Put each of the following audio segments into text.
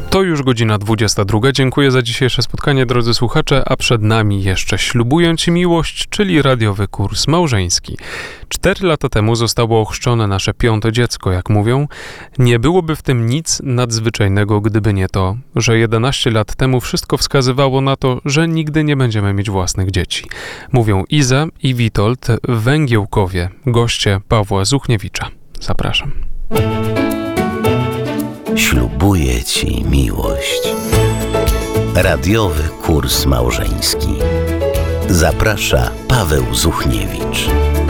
To już godzina 22. Dziękuję za dzisiejsze spotkanie, drodzy słuchacze, a przed nami jeszcze Ślubuję Ci miłość, czyli radiowy kurs małżeński. 4 lata temu zostało ochrzczone nasze 5. dziecko, jak mówią. Nie byłoby w tym nic nadzwyczajnego, gdyby nie to, że 11 lat temu wszystko wskazywało na to, że nigdy nie będziemy mieć własnych dzieci. Mówią Iza i Witold Węgiełkowie, goście Pawła Zuchniewicza. Zapraszam. Ślubuję Ci miłość. Radiowy kurs małżeński. Zaprasza Paweł Zuchniewicz.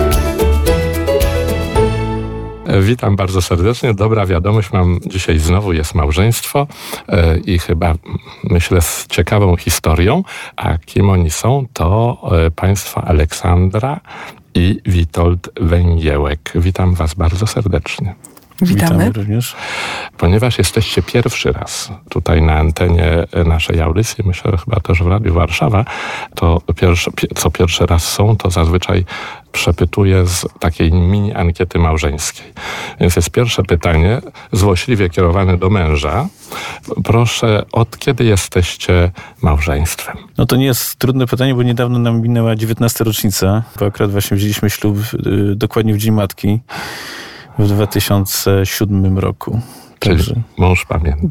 Witam bardzo serdecznie. Dobra wiadomość mam dzisiaj znowu, jest małżeństwo i chyba, myślę, z ciekawą historią. A kim oni są? To państwo Aleksandra i Witold Węgiełek. Witam was bardzo serdecznie. Witamy również. Ponieważ jesteście pierwszy raz tutaj na antenie naszej audycji, myślę, że chyba też w Radiu Warszawa, to co pierwszy raz są, to zazwyczaj przepytuję z takiej mini ankiety małżeńskiej. Więc jest pierwsze pytanie, złośliwie kierowane do męża. Proszę, od kiedy jesteście małżeństwem? No to nie jest trudne pytanie, bo niedawno nam minęła 19. rocznica, bo akurat właśnie wzięliśmy ślub dokładnie w Dzień Matki w 2007 roku. Czyli mąż pamięta.